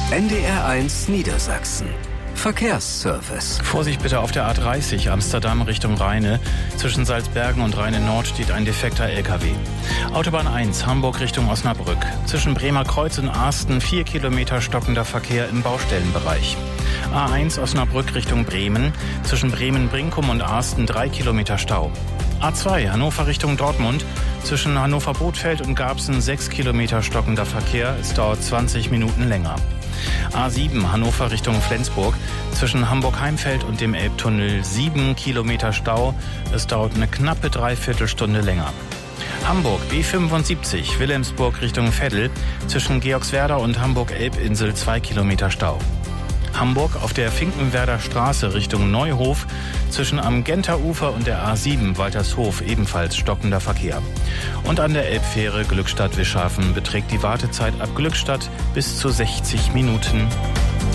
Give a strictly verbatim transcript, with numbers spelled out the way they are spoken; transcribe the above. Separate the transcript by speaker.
Speaker 1: N D R eins Niedersachsen. Verkehrsservice.
Speaker 2: Vorsicht bitte auf der A dreißig Amsterdam Richtung Rheine. Zwischen Salzbergen und Rheine Nord steht ein defekter L K W. Autobahn eins Hamburg Richtung Osnabrück. Zwischen Bremer Kreuz und Asten vier Kilometer stockender Verkehr im Baustellenbereich. A eins Osnabrück Richtung Bremen. Zwischen Bremen-Brinkum und Asten drei Kilometer Stau. A zwei Hannover Richtung Dortmund. Zwischen Hannover-Bothfeld und Garbsen sechs Kilometer stockender Verkehr. Es dauert zwanzig Minuten länger. A sieben Hannover Richtung Flensburg. Zwischen Hamburg-Heimfeld und dem Elbtunnel sieben Kilometer Stau. Es dauert eine knappe Dreiviertelstunde länger. Hamburg B fünfundsiebzig Wilhelmsburg Richtung Veddel. Zwischen Georgswerda und Hamburg-Elbinsel zwei Kilometer Stau. Hamburg auf der Finkenwerder Straße Richtung Neuhof. Zwischen am Genter Ufer und der A sieben Waltershof ebenfalls stockender Verkehr. Und an der Elbfähre Glückstadt-Wischhafen beträgt die Wartezeit ab Glückstadt bis zu sechzig Minuten.